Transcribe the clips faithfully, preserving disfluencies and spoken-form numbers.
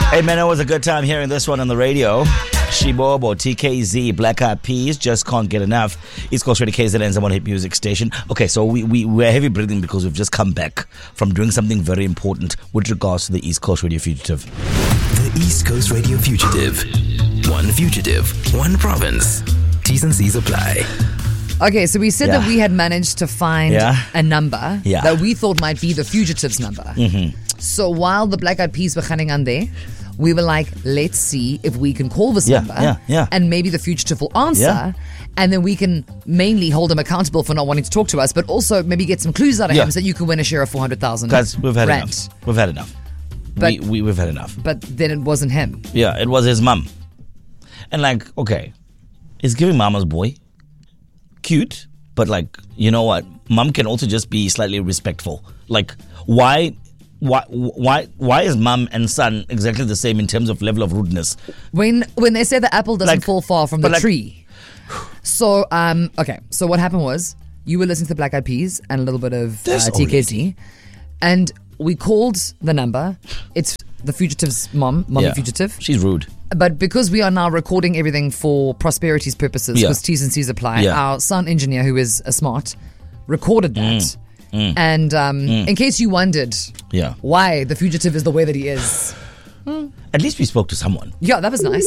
Hey man, it was a good time hearing this one on the radio. Shibobo, T K Z, Black Eyed Peas, Just Can't Get Enough. East Coast Radio K Z N's one hit music station. Okay, so we, we, we're heavy breathing because we've just come back from doing something very important with regards to the East Coast Radio Fugitive. The East Coast Radio Fugitive. One fugitive, one province. T's and C's apply. Okay, so we said Yeah. that we had managed to find Yeah. a number Yeah. that we thought might be the fugitive's number. Mm-hmm. So while the Black Eyed Peas were running on there, we were like, let's see if we can call this Yeah, number yeah, yeah. and maybe the fugitive will answer. Yeah. And then we can mainly hold him accountable for not wanting to talk to us, but also maybe get some clues out of Yeah. him so that you can win a share of four hundred thousand. Guys, we've had rand. enough. We've had enough. But- we, we, we've had enough. But then it wasn't him. Yeah, it was his mum. And like, okay, it's giving mama's boy. Cute, but like, you know what? Mum can also just be slightly respectful. Like, why... Why, why, why is mum and son exactly the same in terms of level of rudeness? When when they say the apple doesn't Like, fall far from but the like- tree. So, um, okay. So what happened was you were listening to the Black Eyed Peas and a little bit of uh, This T K Z. And we called the number. It's the fugitive's mom, mom Yeah. of fugitive. She's rude. But because we are now recording everything for prosperity's purposes, Yeah. because T's and C's apply, Yeah. our sound engineer, who is a smart, recorded that. And um, in case you wondered Yeah. why the fugitive is the way that he is, At least we spoke to someone. yeah, that was nice.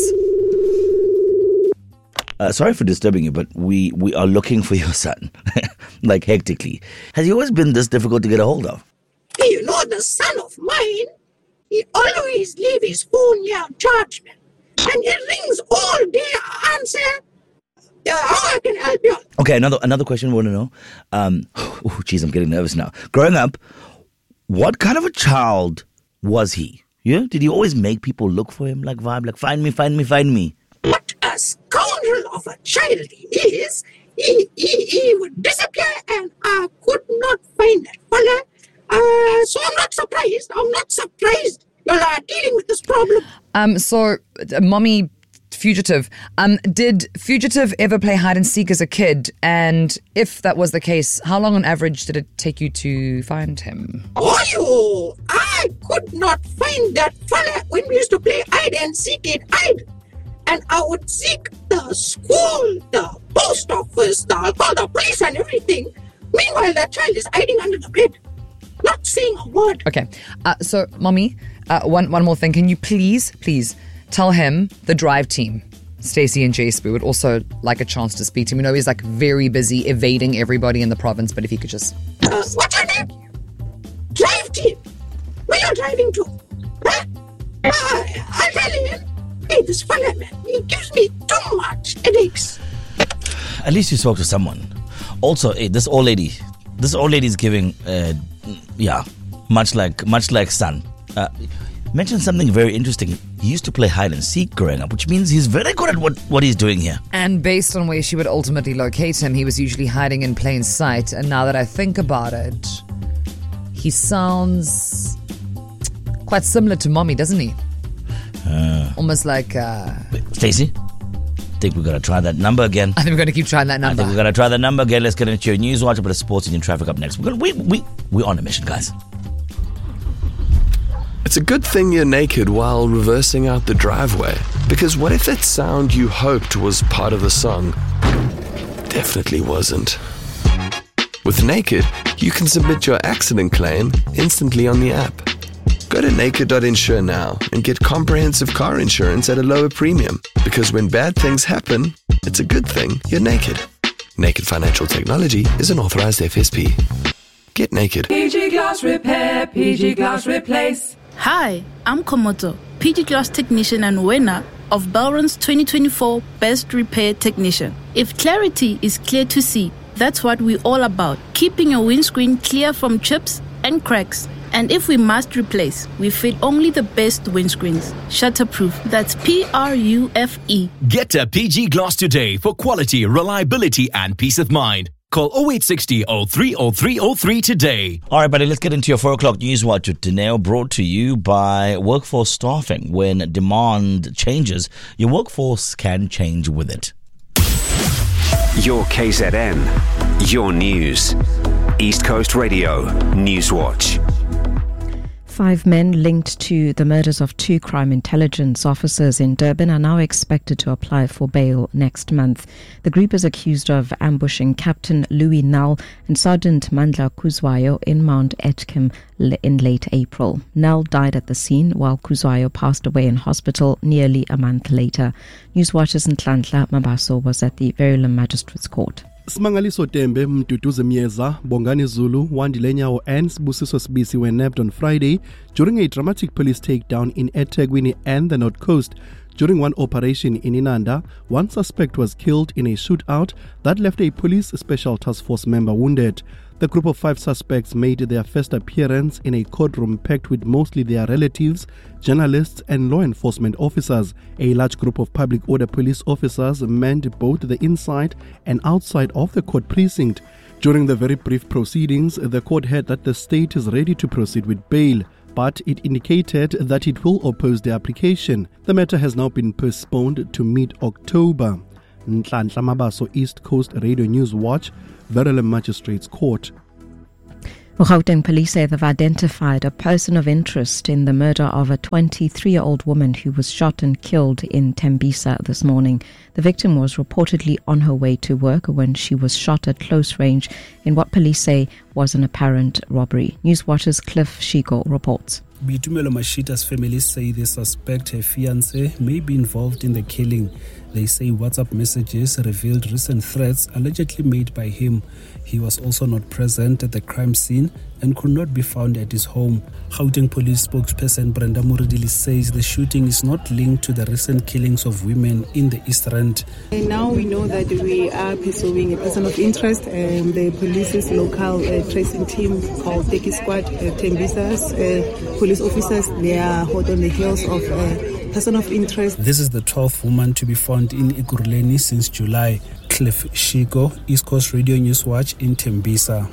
Uh, sorry for disturbing you, but we, we are looking for your son. Like, hectically. Has he always been this difficult to get a hold of? You know, the son of mine, he always leave his phone near judgment. And it rings all day. I answer. Uh, how I can help you? Okay, another another question we want to know. Um, oh, geez, I'm getting nervous now. Growing up, what kind of a child was he? Yeah, did he always make people look for him, like vibe, like find me, find me, find me? What a scoundrel of a child he is. He, he, he would disappear and I could not find that fella. Uh, so I'm not surprised. I'm not surprised you are dealing with this problem. Um, so, uh, mommy fugitive, um, did fugitive ever play hide and seek as a kid? And if that was the case, how long on average did it take you to find him? Oh, you! I could not find that fella when we used to play hide and seek it hide. And I would seek the school, the post office, the I'll call the police and everything. Meanwhile, that child is hiding under the bed, not saying a word. Okay, uh, so, mommy, uh, one one more thing. Can you please, please tell him the drive team, Stacey and Jace, we would also like a chance to speak to him. We know he's like very busy evading everybody in the province, but if he could just... Uh, what's your name? Drive team. Where you driving to? Huh? Uh, I'll tell him. Hey, this fella, man, he gives me too much headaches. At least you spoke to someone. Also, hey, this old lady, this old lady is giving, uh, yeah, much like much like son. Uh, mentioned something very interesting. He used to play hide and seek growing up, which means he's very good at what, what he's doing here. And based on where she would ultimately locate him, he was usually hiding in plain sight. And now that I think about it, he sounds quite similar to mommy, doesn't he? Uh, Almost like, uh, Stacey, I think we're going to try that number again. I think we're going to keep trying that I number. think we're going to try that number again. Let's get into your news watch, a bit of sports and your traffic up next. We're gonna, we, we, we're on a mission, guys. It's a good thing you're naked while reversing out the driveway. Because what if that sound you hoped was part of the song definitely wasn't? With Naked, you can submit your accident claim instantly on the app. Go to naked dot insure now and get comprehensive car insurance at a lower premium. Because when bad things happen, it's a good thing you're naked. Naked Financial Technology is an authorized F S P. Get naked. P G Glass Repair, P G Glass Replace. Hi, I'm Komoto, P G Glass Technician and winner of Belron's twenty twenty-four Best Repair Technician. If clarity is clear to see, that's what we're all about, keeping your windscreen clear from chips and cracks. And if we must replace, we fit only the best windscreens. Shutterproof, that's P R U F E. Get to P G Glass today for quality, reliability, and peace of mind. Call oh eight six oh, oh three oh three oh three today. All right, buddy, let's get into your four o'clock news watch with Dineo, brought to you by Workforce Staffing. When demand changes, your workforce can change with it. Your K Z N, your news. East Coast Radio News Watch. Five men linked to the murders of two crime intelligence officers in Durban are now expected to apply for bail next month. The group is accused of ambushing Captain Louis Nall and Sergeant Mandla Kuzwayo in Mount Etchem in late April. Nall died at the scene while Kuzwayo passed away in hospital nearly a month later. Newswatch's Nhlanhla Mabaso was at the Verulam Magistrates Court. Smangaliso Tembe, Mtutuze Mieza, Bongani Zulu, Wandile Nyawo and Sibusiso Sibisi were nabbed on Friday during a dramatic police takedown in eThekwini and the North Coast. During one operation in Inanda, one suspect was killed in a shootout that left a police special task force member wounded. The group of five suspects made their first appearance in a courtroom packed with mostly their relatives, journalists and law enforcement officers. A large group of public order police officers manned both the inside and outside of the court precinct. During the very brief proceedings, the court heard that the state is ready to proceed with bail, but it indicated that it will oppose the application. The matter has now been postponed to mid-October. Nhlanhla Mabaso, East Coast Radio News Watch, Verulam Magistrates Court. Gauteng police say they've identified a person of interest in the murder of a twenty-three-year-old woman who was shot and killed in Tembisa this morning. The victim was reportedly on her way to work when she was shot at close range in what police say was an apparent robbery. Newswatch's Cliff Shiko reports. Bitumelo Mashita's family say they suspect her fiancé may be involved in the killing. They say WhatsApp messages revealed recent threats allegedly made by him. He was also not present at the crime scene and could not be found at his home. Gauteng police spokesperson Brenda Muridili says the shooting is not linked to the recent killings of women in the East Rand. And now we know that we are pursuing a person of interest, and the police's local uh, tracing team called Teki Squad, uh, Tembisa's uh, police officers, they are hot on the heels of a uh, person of interest. This is the twelfth woman to be found in Ekurhuleni since July. Cliff Shiko, East Coast Radio News Watch in Tembisa.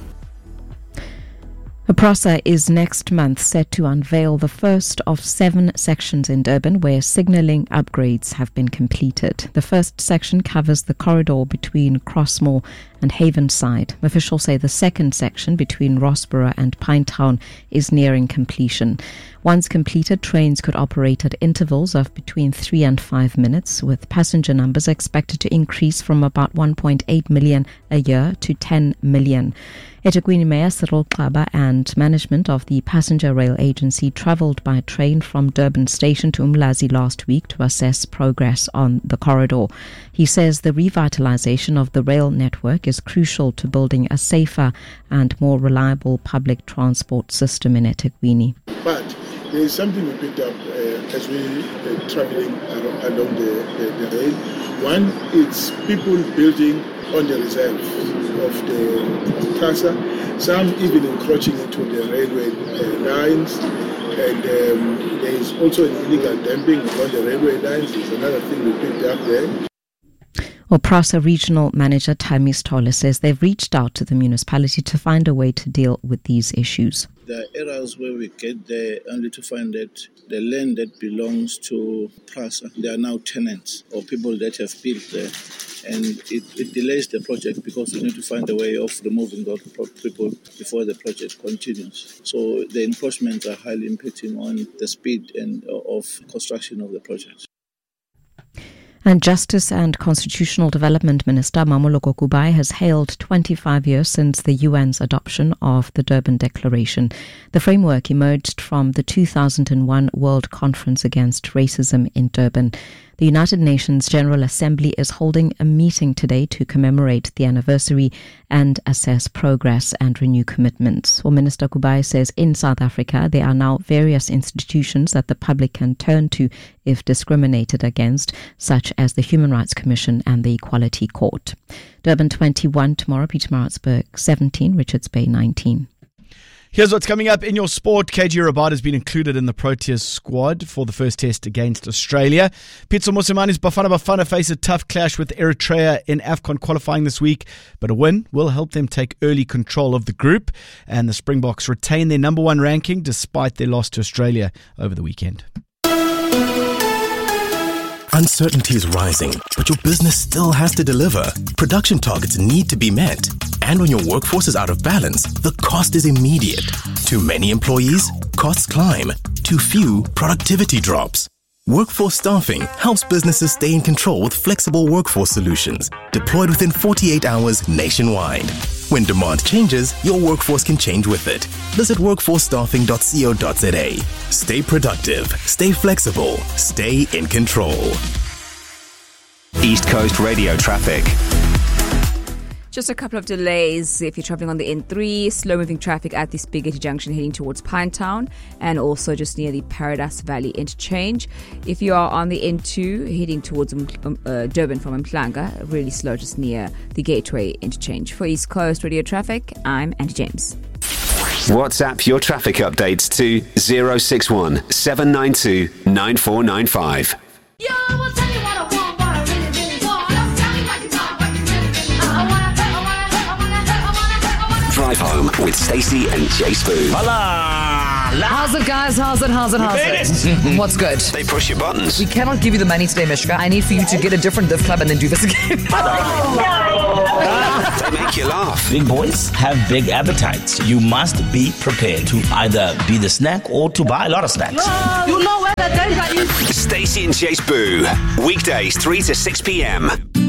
PRASA is next month set to unveil the first of seven sections in Durban where signalling upgrades have been completed. The first section covers the corridor between Crossmore and Havenside. Officials say the second section between Rossborough and Pinetown is nearing completion. Once completed, trains could operate at intervals of between three and five minutes, with passenger numbers expected to increase from about one point eight million a year to ten million. eThekwini Mayor Cyril Xaba and management of the passenger rail agency travelled by train from Durban Station to Umlazi last week to assess progress on the corridor. He says the revitalisation of the rail network is crucial to building a safer and more reliable public transport system in eThekwini. But there is something we picked up uh, as we uh, travelling along the, the, the rail. One, it's people building on the reserve of the PRASA, some even encroaching into the railway uh, lines, and um, there is also an illegal dumping on the railway lines. It's another thing we picked up there. Well, PRASA Regional Manager Tamis Tolle says they've reached out to the municipality to find a way to deal with these issues. There are areas where we get there only to find that the land that belongs to PRASA, they are now tenants or people that have built there. And it, it delays the project because we need to find a way of removing those people before the project continues. So the encroachments are highly impacting on the speed and uh, of construction of the project. And Justice and Constitutional Development Minister Mamoloko Kubai has hailed twenty-five years since the U N's adoption of the Durban Declaration. The framework emerged from the two thousand one World Conference Against Racism in Durban. The United Nations General Assembly is holding a meeting today to commemorate the anniversary and assess progress and renew commitments. Well, Minister Kubai says in South Africa there are now various institutions that the public can turn to if discriminated against, such as the Human Rights Commission and the Equality Court. Durban twenty-one tomorrow, Pietermaritzburg seventeen, Richards Bay nineteen. Here's what's coming up in your sport. K G Rabada has been included in the Proteas squad for the first test against Australia. Pitso Mosimani's Bafana Bafana face a tough clash with Eritrea in AFCON qualifying this week, but a win will help them take early control of the group, and the Springboks retain their number one ranking despite their loss to Australia over the weekend. Uncertainty is rising, but your business still has to deliver. Production targets need to be met. And when your workforce is out of balance, the cost is immediate. Too many employees? costs climb. Too few, productivity drops. Workforce Staffing helps businesses stay in control with flexible workforce solutions, deployed within forty-eight hours nationwide. When demand changes, your workforce can change with it. Visit workforce staffing dot co dot za. Stay productive, stay flexible, stay in control. East Coast Radio traffic. Just a couple of delays if you're traveling on the N three, slow-moving traffic at the Spaghetti Junction heading towards Pinetown, and also just near the Paradise Valley interchange. If you are on the N two heading towards um, uh, Durban from Mhlanga, really slow just near the Gateway interchange. For East Coast Radio traffic, I'm Andy James. WhatsApp your traffic updates to zero six one seven nine two nine four nine five. Drive home with Stacey and Jay Spoon. How's it, guys? How's it? How's it? How's it? What's good? They push your buttons. We cannot give you the money today, Mishka. I need for you to get a different Div Club and then do this again. They make you laugh. Big boys have big appetites. You must be prepared to either be the snack or to buy a lot of snacks. You know where the danger is. Stacey and Jay Spoon. Weekdays three to six p.m.